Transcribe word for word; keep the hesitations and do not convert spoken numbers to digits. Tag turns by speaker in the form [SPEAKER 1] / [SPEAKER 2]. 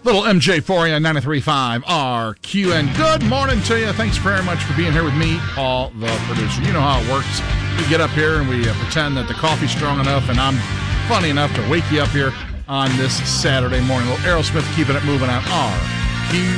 [SPEAKER 1] Little M J for you, ninety-three point five R Q. And good morning to you. Thanks very much for being here with me, Paul, the producer. You know how it works. We get up here and we uh, pretend that the coffee's strong enough and I'm funny enough to wake you up here on this Saturday morning. Little Aerosmith keeping it moving on R Q.